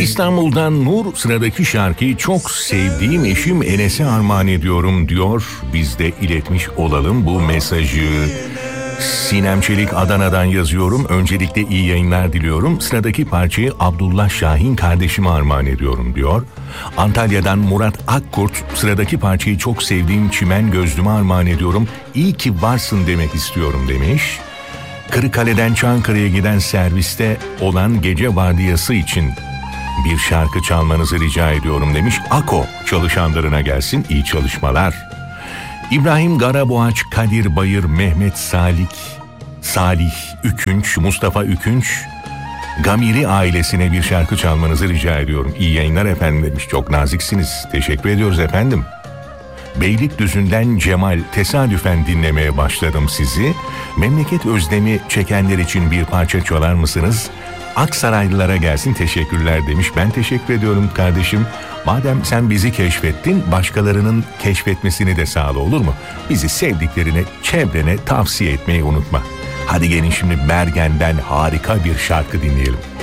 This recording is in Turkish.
İstanbul'dan Nur, sıradaki şarkıyı çok sevdiğim eşim Enes'e armağan ediyorum diyor. Biz de iletmiş olalım bu mesajı. Sinem Çelik Adana'dan yazıyorum. Öncelikle iyi yayınlar diliyorum. Sıradaki parçayı Abdullah Şahin kardeşime armağan ediyorum diyor. Antalya'dan Murat Akkurt, sıradaki parçayı çok sevdiğim Çimen Gözlüm'e armağan ediyorum. İyi ki varsın demek istiyorum demiş. Kırıkkale'den Çankırı'ya giden serviste olan gece vardiyası için bir şarkı çalmanızı rica ediyorum demiş. Ako çalışanlarına gelsin, iyi çalışmalar. İbrahim Garaboğaç, Kadir Bayır, Mehmet Salih Ükünç, Mustafa Ükünç, Gamiri ailesine bir şarkı çalmanızı rica ediyorum. İyi yayınlar efendim demiş. Çok naziksiniz. Teşekkür ediyoruz efendim. Beylikdüzü'nden Cemal, tesadüfen dinlemeye başladım sizi. Memleket özlemi çekenler için bir parça çalar mısınız? Aksaraylılara gelsin, teşekkürler demiş. Ben teşekkür ediyorum kardeşim. Madem sen bizi keşfettin, başkalarının keşfetmesini de sağla, olur mu? Bizi sevdiklerine, çevrene tavsiye etmeyi unutma. Hadi gelin şimdi Bergen'den harika bir şarkı dinleyelim.